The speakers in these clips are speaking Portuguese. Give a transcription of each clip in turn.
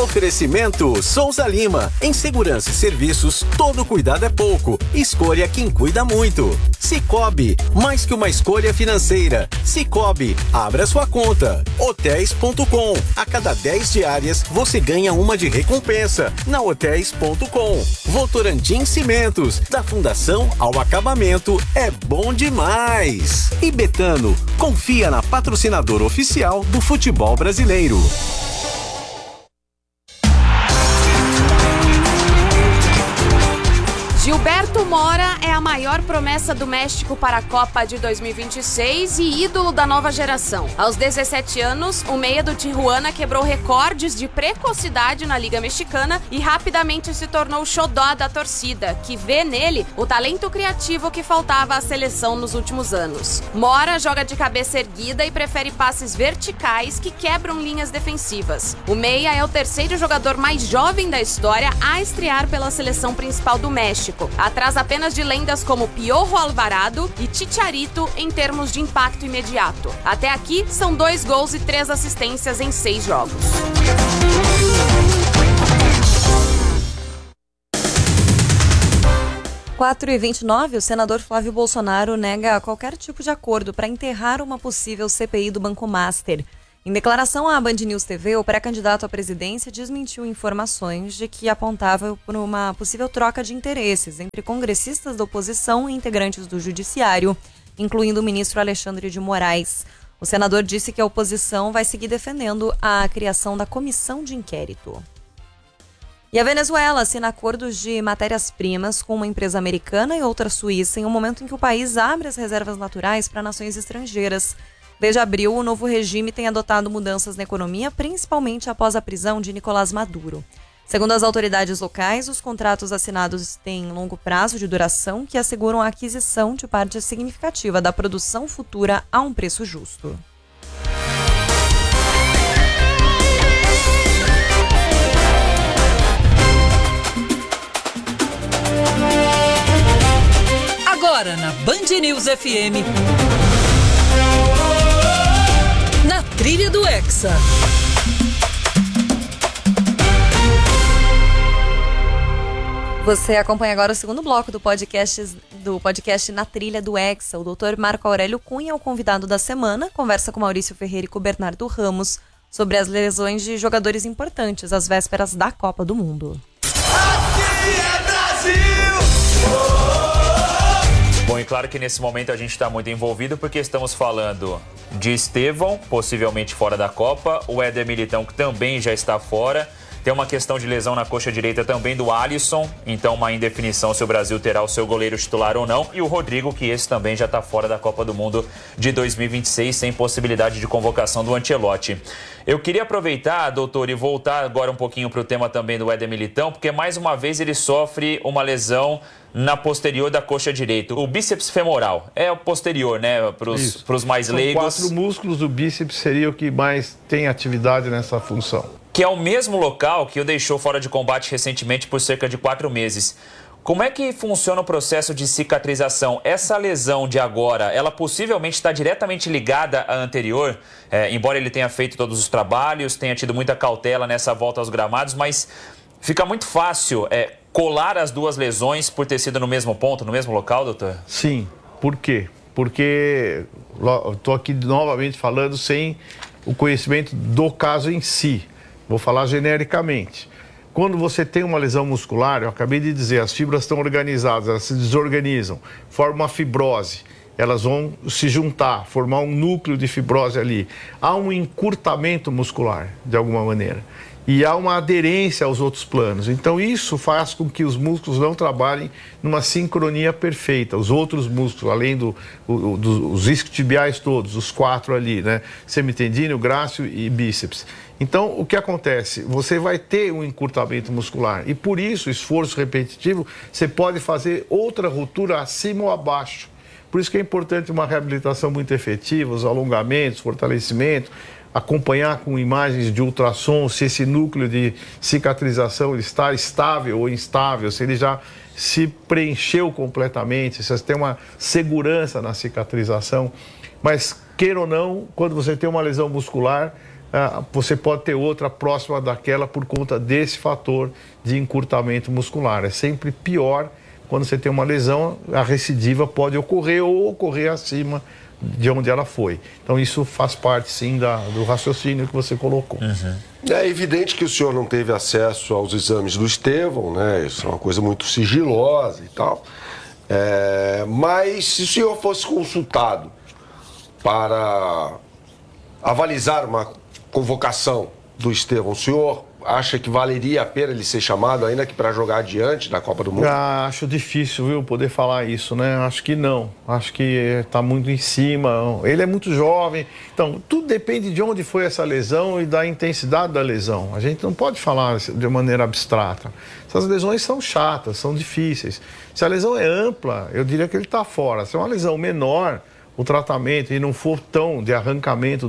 Oferecimento Souza Lima. Em segurança e serviços, todo cuidado é pouco. Escolha quem cuida muito. Cicobi, mais que uma escolha financeira. Cicobi, abra sua conta. Hotéis.com. A cada 10 diárias, você ganha uma de recompensa. Na Hotéis.com. Votorantim Cimentos. Da fundação ao acabamento, é bom demais. E Betano, confia na patrocinadora oficial do futebol brasileiro. Gilberto Mora é a maior promessa do México para a Copa de 2026 e ídolo da nova geração. Aos 17 anos, o meia do Tijuana quebrou recordes de precocidade na Liga Mexicana e rapidamente se tornou xodó da torcida, que vê nele o talento criativo que faltava à seleção nos últimos anos. Mora joga de cabeça erguida e prefere passes verticais que quebram linhas defensivas. O meia é o terceiro jogador mais jovem da história a estrear pela seleção principal do México, atrás apenas de lendas como Piojo Alvarado e Chicharito em termos de impacto imediato. Até aqui, são 2 gols e 3 assistências em 6 jogos. Quatro e 29, o senador Flávio Bolsonaro nega qualquer tipo de acordo para enterrar uma possível CPI do Banco Master. Em declaração à Band News TV, o pré-candidato à presidência desmentiu informações de que apontavam por uma possível troca de interesses entre congressistas da oposição e integrantes do judiciário, incluindo o ministro Alexandre de Moraes. O senador disse que a oposição vai seguir defendendo a criação da comissão de inquérito. E a Venezuela assina acordos de matérias-primas com uma empresa americana e outra suíça em um momento em que o país abre as reservas naturais para nações estrangeiras. Desde abril, o novo regime tem adotado mudanças na economia, principalmente após a prisão de Nicolás Maduro. Segundo as autoridades locais, os contratos assinados têm longo prazo de duração que asseguram a aquisição de parte significativa da produção futura a um preço justo. Agora na Band News FM... Na Trilha do Hexa. Você acompanha agora o segundo bloco do podcast Na Trilha do Hexa. O doutor Marco Aurélio Cunha é o convidado da semana. Conversa com Maurício Ferreira e com Bernardo Ramos sobre as lesões de jogadores importantes às vésperas da Copa do Mundo. Aqui é Brasil! Bom, e claro que nesse momento a gente está muito envolvido porque estamos falando de Estevão, possivelmente fora da Copa, o Éder Militão, que também já está fora. Tem uma questão de lesão na coxa direita também do Alisson, então uma indefinição se o Brasil terá o seu goleiro titular ou não. E o Rodrigo, que esse também já está fora da Copa do Mundo de 2026, sem possibilidade de convocação do Ancelotti. Eu queria aproveitar, doutor, e voltar agora um pouquinho para o tema também do Éder Militão, porque mais uma vez ele sofre uma lesão na posterior da coxa direita. O bíceps femoral é o posterior, né, para os mais leigos. 4 músculos do bíceps seria o que mais tem atividade nessa função. Que é o mesmo local que o deixou fora de combate recentemente por cerca de 4 meses. Como é que funciona o processo de cicatrização? Essa lesão de agora, ela possivelmente está diretamente ligada à anterior, embora ele tenha feito todos os trabalhos, tenha tido muita cautela nessa volta aos gramados, mas fica muito fácil colar as duas lesões por ter sido no mesmo ponto, no mesmo local, doutor? Sim. Por quê? Porque estou aqui novamente falando sem o conhecimento do caso em si. Vou falar genericamente. Quando você tem uma lesão muscular, eu acabei de dizer, as fibras estão organizadas, elas se desorganizam, formam uma fibrose, elas vão se juntar, formar um núcleo de fibrose ali. Há um encurtamento muscular, de alguma maneira, e há uma aderência aos outros planos. Então isso faz com que os músculos não trabalhem numa sincronia perfeita. Os outros músculos, além dos isquiotibiais todos, os 4 ali, né? Semitendíneo, grácil e bíceps. Então, o que acontece? Você vai ter um encurtamento muscular e, por isso, esforço repetitivo, você pode fazer outra ruptura acima ou abaixo. Por isso que é importante uma reabilitação muito efetiva, os alongamentos, fortalecimento, acompanhar com imagens de ultrassom se esse núcleo de cicatrização está estável ou instável, se ele já se preencheu completamente, se você tem uma segurança na cicatrização. Mas queira ou não, quando você tem uma lesão muscular, você pode ter outra próxima daquela por conta desse fator de encurtamento muscular. É sempre pior quando você tem uma lesão, a recidiva pode ocorrer ou ocorrer acima de onde ela foi. Então isso faz parte sim do raciocínio que você colocou. É evidente que o senhor não teve acesso aos exames do Estevão, né? Isso é uma coisa muito sigilosa e tal. Mas se o senhor fosse consultado para avalizar uma convocação do Estevão, o senhor acha que valeria a pena ele ser chamado ainda que para jogar adiante da Copa do Mundo? Acho difícil, viu, poder falar isso, né? Acho que não. Acho que está muito em cima. Ele é muito jovem. Então, tudo depende de onde foi essa lesão e da intensidade da lesão. A gente não pode falar de maneira abstrata. Essas lesões são chatas, são difíceis. Se a lesão é ampla, eu diria que ele está fora. Se é uma lesão menor, o tratamento e não for tão de arrancamento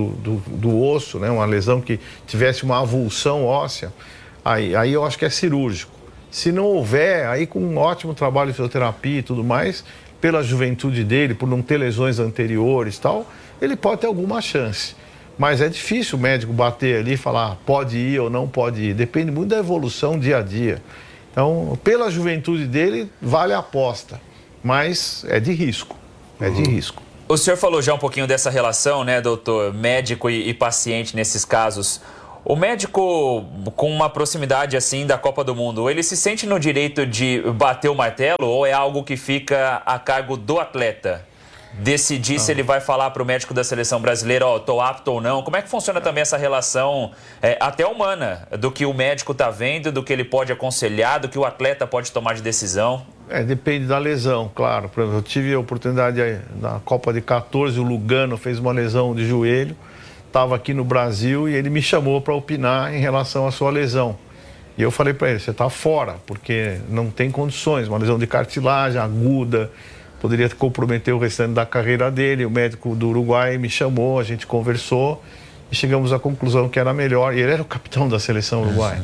do osso, né? Uma lesão que tivesse uma avulsão óssea, aí eu acho que é cirúrgico. Se não houver, aí com um ótimo trabalho de fisioterapia e tudo mais, pela juventude dele, por não ter lesões anteriores e tal, ele pode ter alguma chance. Mas é difícil o médico bater ali e falar pode ir ou não pode ir. Depende muito da evolução dia a dia. Então, pela juventude dele, vale a aposta. Mas é de risco. É de risco. O senhor falou já um pouquinho dessa relação, né, doutor? Médico e paciente nesses casos. O médico, com uma proximidade assim da Copa do Mundo, ele se sente no direito de bater o martelo ou é algo que fica a cargo do atleta? Decidir se ele vai falar para o médico da seleção brasileira, tô apto ou não. Como é que funciona também essa relação até humana, do que o médico está vendo, do que ele pode aconselhar, do que o atleta pode tomar de decisão? Depende da lesão, claro. Por exemplo, eu tive a oportunidade na Copa de 14, o Lugano fez uma lesão de joelho, estava aqui no Brasil e ele me chamou para opinar em relação à sua lesão. E eu falei para ele, você está fora, porque não tem condições, uma lesão de cartilagem aguda, poderia comprometer o restante da carreira dele. O médico do Uruguai me chamou, a gente conversou e chegamos à conclusão que era melhor. E ele era o capitão da seleção uruguaia.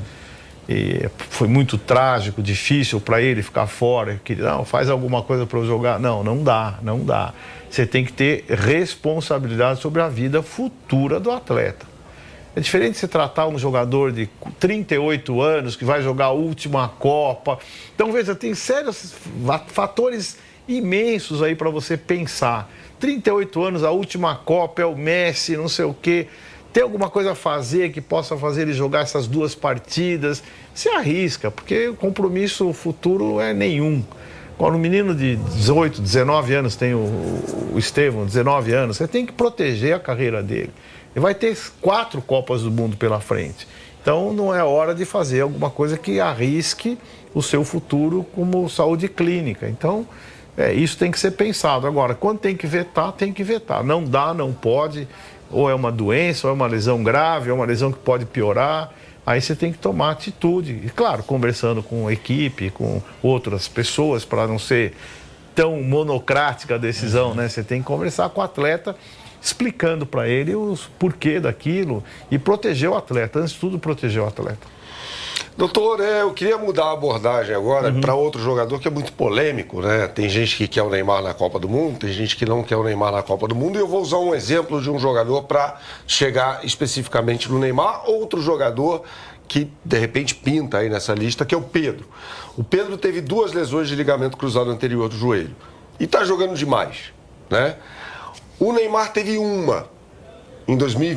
E foi muito trágico, difícil para ele ficar fora. Não, faz alguma coisa para eu jogar. Não dá. Você tem que ter responsabilidade sobre a vida futura do atleta. É diferente você tratar um jogador de 38 anos que vai jogar a última Copa. Então, veja, tem sérios fatores imensos aí para você pensar. 38 anos, a última Copa, é o Messi, não sei o quê. Tem alguma coisa a fazer que possa fazer ele jogar essas duas partidas? Se arrisca, porque o compromisso futuro é nenhum. Quando um menino de 18, 19 anos, tem o Estevão, 19 anos, você tem que proteger a carreira dele. Ele vai ter 4 Copas do Mundo pela frente. Então não é hora de fazer alguma coisa que arrisque o seu futuro como saúde clínica. Então, isso tem que ser pensado. Agora, quando tem que vetar, tem que vetar. Não dá, não pode. Ou é uma doença, ou é uma lesão grave, ou é uma lesão que pode piorar. Aí você tem que tomar atitude. E, claro, conversando com a equipe, com outras pessoas, para não ser tão monocrática a decisão, né? Você tem que conversar com o atleta, explicando para ele o porquê daquilo e proteger o atleta. Antes de tudo, proteger o atleta. Doutor, eu queria mudar a abordagem agora para outro jogador que é muito polêmico, né? Tem gente que quer o Neymar na Copa do Mundo, tem gente que não quer o Neymar na Copa do Mundo, e eu vou usar um exemplo de um jogador para chegar especificamente no Neymar. Outro jogador que, de repente, pinta aí nessa lista, que é o Pedro. O Pedro teve 2 lesões de ligamento cruzado anterior do joelho e está jogando demais, né? O Neymar teve uma em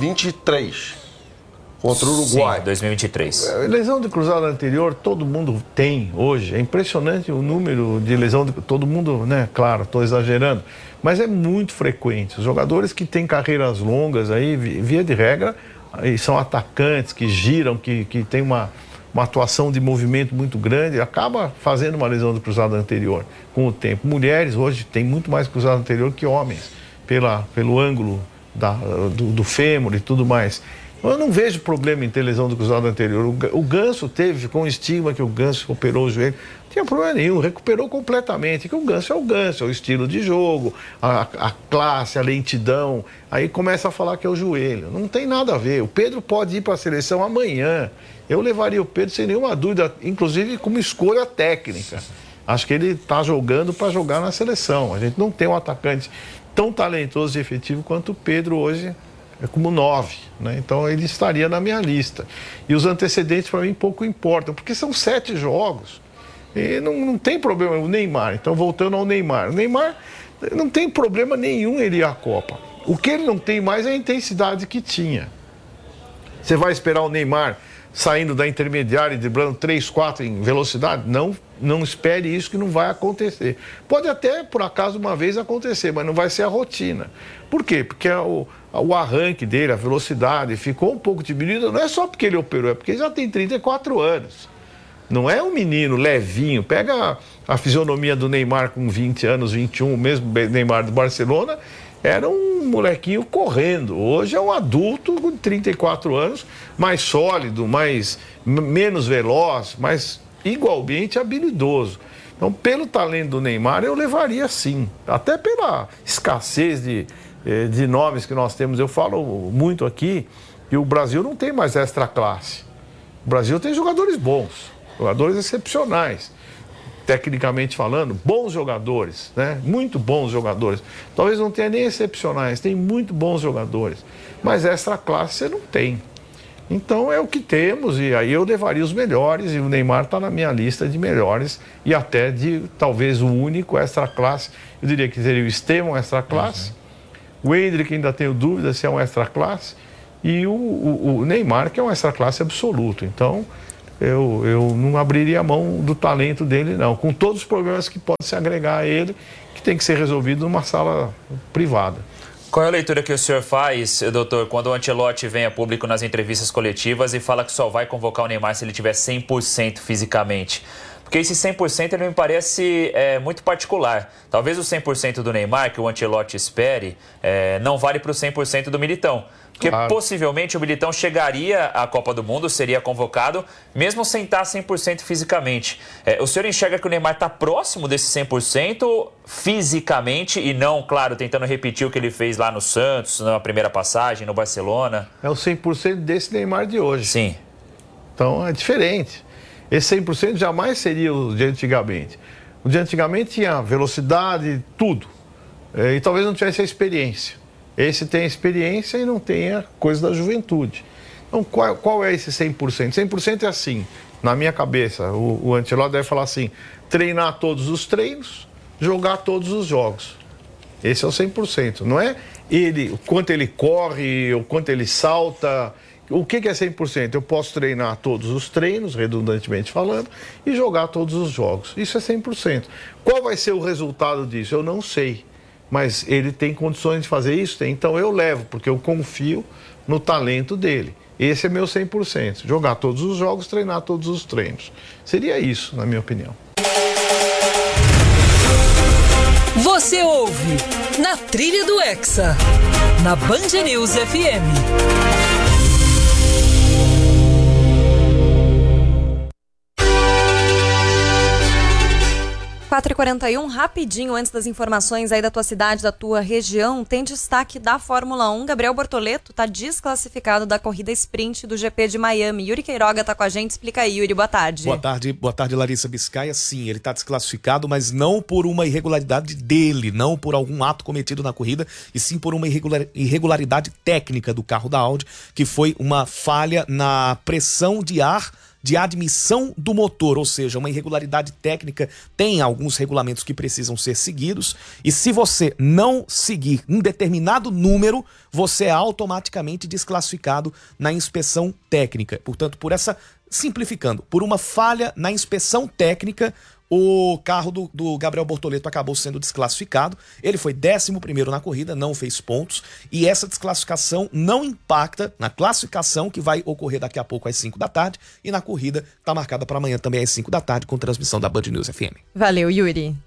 2023. Contra o Uruguai. Sim, 2023. Lesão de cruzado anterior, todo mundo tem hoje. É impressionante o número de lesão. Todo mundo, né? Claro, estou exagerando. Mas é muito frequente. Os jogadores que têm carreiras longas aí, via de regra, e são atacantes que giram, que tem uma atuação de movimento muito grande, acaba fazendo uma lesão de cruzado anterior com o tempo. Mulheres hoje têm muito mais cruzado anterior que homens, pelo ângulo do fêmur e tudo mais. Eu não vejo problema em ter lesão do cruzado anterior. O Ganso teve, com o estigma que o Ganso operou o joelho, não tinha problema nenhum, recuperou completamente. Que o Ganso é o estilo de jogo, a classe, a lentidão. Aí começa a falar que é o joelho. Não tem nada a ver. O Pedro pode ir para a seleção amanhã. Eu levaria o Pedro sem nenhuma dúvida, inclusive como escolha técnica. Acho que ele está jogando para jogar na seleção. A gente não tem um atacante tão talentoso e efetivo quanto o Pedro hoje, é como 9, né? Então ele estaria na minha lista. E os antecedentes para mim pouco importam, porque são 7 jogos. E não tem problema o Neymar. Então, voltando ao Neymar. O Neymar não tem problema nenhum ele ir à Copa. O que ele não tem mais é a intensidade que tinha. Você vai esperar o Neymar saindo da intermediária e driblando 3, 4 em velocidade? Não espere isso, que não vai acontecer. Pode até, por acaso, uma vez acontecer, mas não vai ser a rotina. Por quê? Porque o arranque dele, a velocidade, ficou um pouco diminuída. Não é só porque ele operou, é porque ele já tem 34 anos. Não é um menino levinho. Pega a fisionomia do Neymar com 20 anos, 21, o mesmo Neymar do Barcelona, era um molequinho correndo. Hoje é um adulto com 34 anos, mais sólido, menos veloz, mas igualmente habilidoso. Então, pelo talento do Neymar, eu levaria sim. Até pela escassez de nomes que nós temos. Eu falo muito aqui que o Brasil não tem mais extra classe. O Brasil tem jogadores bons. Jogadores excepcionais, tecnicamente falando, bons jogadores, né? Muito bons jogadores. Talvez não tenha nem excepcionais, tem muito bons jogadores. Mas extra classe você não tem. Então é o que temos, e aí eu levaria os melhores, e o Neymar está na minha lista de melhores, e até de talvez o único extra classe. Eu diria que seria o Estevão extra classe, o Endrick ainda tenho dúvida se é um extra classe, e o Neymar, que é um extra classe absoluto. Então eu não abriria a mão do talento dele, não, com todos os problemas que podem se agregar a ele, que tem que ser resolvido numa sala privada. Qual é a leitura que o senhor faz, doutor, quando o Ancelotti vem a público nas entrevistas coletivas e fala que só vai convocar o Neymar se ele tiver 100% fisicamente? Porque esse 100% ele me parece muito particular. Talvez o 100% do Neymar, que o Ancelotti espere, não vale para o 100% do Militão. Porque possivelmente o Militão chegaria à Copa do Mundo, seria convocado, mesmo sem estar 100% fisicamente. O senhor enxerga que o Neymar está próximo desse 100% fisicamente e não, claro, tentando repetir o que ele fez lá no Santos, na primeira passagem, no Barcelona? É o 100% desse Neymar de hoje. Sim. Então é diferente. Esse 100% jamais seria o de antigamente. O de antigamente tinha velocidade, tudo. E talvez não tivesse a experiência. Esse tem a experiência e não tem a coisa da juventude. Então, qual é esse 100%? 100% é assim, na minha cabeça. O Ancelotti deve falar assim: treinar todos os treinos, jogar todos os jogos. Esse é o 100%. Não é o quanto ele corre, o quanto ele salta. O que é 100%? Eu posso treinar todos os treinos, redundantemente falando, e jogar todos os jogos. Isso é 100%. Qual vai ser o resultado disso? Eu não sei. Mas ele tem condições de fazer isso? Tem. Então eu levo, porque eu confio no talento dele. Esse é meu 100%. Jogar todos os jogos, treinar todos os treinos. Seria isso, na minha opinião. Você ouve Na Trilha do Hexa, na Band News FM. 4h41, rapidinho, antes das informações aí da tua cidade, da tua região, tem destaque da Fórmula 1. Gabriel Bortoleto está desclassificado da corrida sprint do GP de Miami. Yuri Queiroga está com a gente. Explica aí, Yuri, boa tarde. Boa tarde, Larissa Biscaia. Sim, ele está desclassificado, mas não por uma irregularidade dele, não por algum ato cometido na corrida, e sim por uma irregularidade técnica do carro da Audi, que foi uma falha na pressão de ar de admissão do motor, ou seja, uma irregularidade técnica. Tem alguns regulamentos que precisam ser seguidos, e se você não seguir um determinado número, você é automaticamente desclassificado na inspeção técnica. Portanto, simplificando, por uma falha na inspeção técnica, o carro do Gabriel Bortoleto acabou sendo desclassificado. Ele foi 11º na corrida, não fez pontos, e essa desclassificação não impacta na classificação que vai ocorrer daqui a pouco às 5 da tarde, e na corrida está marcada para amanhã também às 5 da tarde, com transmissão da Band News FM. Valeu, Yuri.